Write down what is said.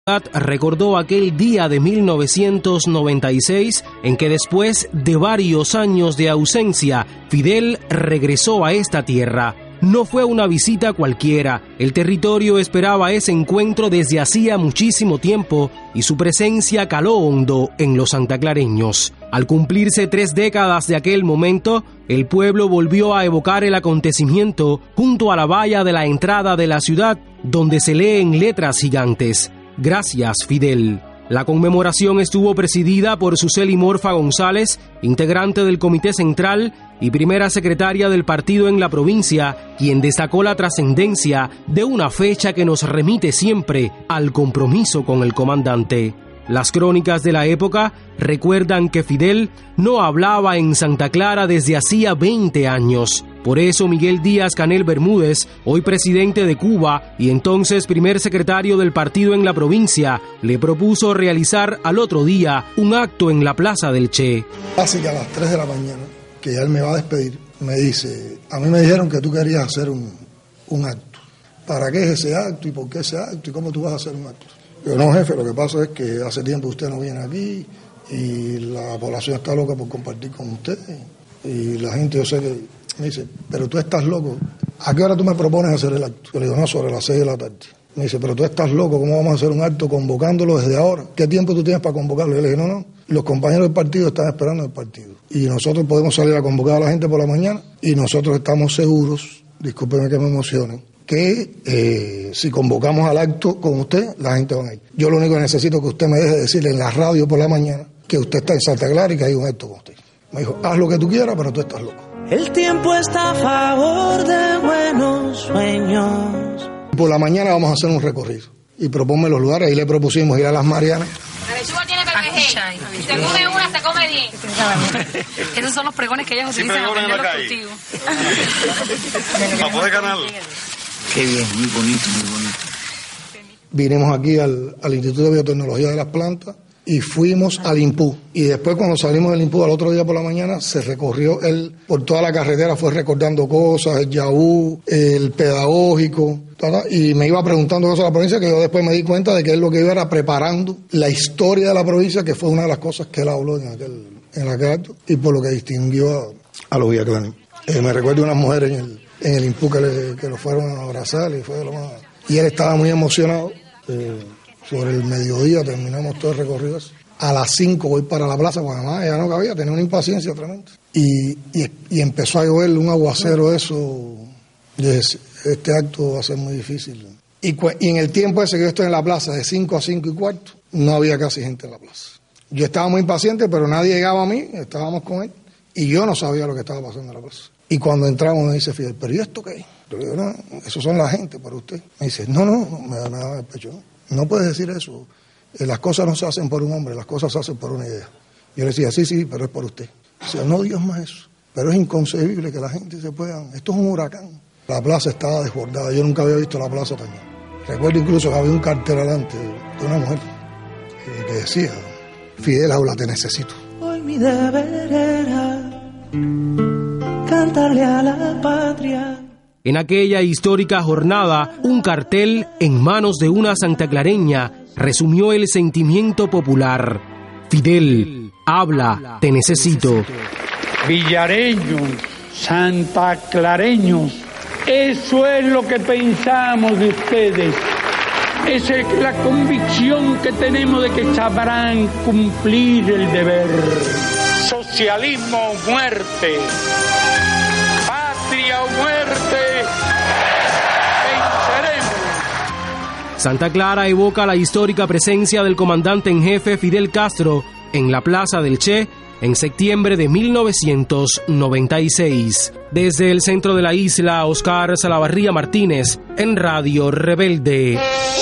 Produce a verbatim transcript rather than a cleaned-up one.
recordó aquel día de mil novecientos noventa y seis en que después de varios años de ausencia, Fidel regresó a esta tierra. No fue una visita cualquiera, el territorio esperaba ese encuentro desde hacía muchísimo tiempo y su presencia caló hondo en los santaclareños. Al cumplirse tres décadas de aquel momento, el pueblo volvió a evocar el acontecimiento junto a la valla de la entrada de la ciudad, donde se lee en letras gigantes: "Gracias, Fidel". La conmemoración estuvo presidida por Suseli Morfa González, integrante del Comité Central y primera secretaria del partido en la provincia, quien destacó la trascendencia de una fecha que nos remite siempre al compromiso con el comandante. Las crónicas de la época recuerdan que Fidel no hablaba en Santa Clara desde hacía veinte años. Por eso Miguel Díaz-Canel Bermúdez, hoy presidente de Cuba y entonces primer secretario del partido en la provincia, le propuso realizar al otro día un acto en la Plaza del Che. Hace ya a las tres de la mañana, que ya él me va a despedir, me dice: a mí me dijeron que tú querías hacer un, un acto. ¿Para qué es ese acto y por qué ese acto y cómo tú vas a hacer un acto? Yo: no, jefe, lo que pasa es que hace tiempo usted no viene aquí y la población está loca por compartir con usted. Y la gente, yo sé que... Me dice: pero tú estás loco, ¿a qué hora tú me propones hacer el acto? Yo le digo: no, sobre las seis de la tarde. Me dice: pero tú estás loco, ¿cómo vamos a hacer un acto convocándolo desde ahora? ¿Qué tiempo tú tienes para convocarlo? Yo le dije: no, no, los compañeros del partido están esperando el partido. Y nosotros podemos salir a convocar a la gente por la mañana y nosotros estamos seguros, discúlpeme que me emocione, que eh, si convocamos al acto con usted, la gente va a ir. Yo lo único que necesito es que usted me deje decirle en la radio por la mañana que usted está en Santa Clara y que hay un acto con usted. Me dijo: haz lo que tú quieras, pero tú estás loco. El tiempo está a favor de buenos sueños. Por la mañana vamos a hacer un recorrido y proponme los lugares. Ahí le propusimos ir a Las Marianas. La lechuga tiene P P G. Si se come una, se come diez. Esos son los pregones que ellos utilizan para vender los cultivos. Para poder ganarlo. Qué bien, muy bonito, muy bonito. Vinimos aquí al, al Instituto de Biotecnología de las Plantas y fuimos al INPU. Y después, cuando salimos del INPU al otro día por la mañana, se recorrió él por toda la carretera, fue recordando cosas, el Yahoo, el pedagógico, ¿verdad? Y me iba preguntando cosas de la provincia, que yo después me di cuenta de que él lo que iba era preparando la historia de la provincia, que fue una de las cosas que él habló en aquel, en aquel acto, y por lo que distinguió a, a los villaclanes. Eh, me recuerdo unas mujeres en el, en el INPU que, le, que lo fueron a abrazar, y fue de lo más... Y él estaba muy emocionado. Eh, Sobre el mediodía terminamos todo el recorrido. A las cinco voy para la plaza, porque además ya no cabía, tenía una impaciencia tremenda. Y, y, y empezó a llover un aguacero de eso. Dije: este acto va a ser muy difícil. Y, y en el tiempo ese que yo estoy en la plaza, de cinco a cinco y cuarto, no había casi gente en la plaza. Yo estaba muy impaciente, pero nadie llegaba a mí, estábamos con él, y yo no sabía lo que estaba pasando en la plaza. Y cuando entramos me dice Fidel: ¿pero y esto qué? Yo le digo: no, eso son la gente para usted. Me dice: no, no, me da nada el pecho, ¿no? No puedes decir eso. Las cosas no se hacen por un hombre, las cosas se hacen por una idea. Yo le decía: sí, sí, pero es por usted. O sea, no digas más eso. Pero es inconcebible que la gente se pueda... Esto es un huracán. La plaza estaba desbordada. Yo nunca había visto la plaza tan llena. Recuerdo incluso que había un cartel adelante de una mujer que, que decía: Fidel, habla, te necesito. Hoy mi deber era cantarle a la patria. En aquella histórica jornada, un cartel en manos de una santaclareña resumió el sentimiento popular: Fidel, habla, te necesito. Villareños, santaclareños, eso es lo que pensamos de ustedes. Esa es la convicción que tenemos de que sabrán cumplir el deber. Socialismo o muerte. Patria o muerte. Santa Clara evoca la histórica presencia del comandante en jefe Fidel Castro en la Plaza del Che en septiembre de mil novecientos noventa y seis. Desde el centro de la isla, Oscar Salavarría Martínez, en Radio Rebelde.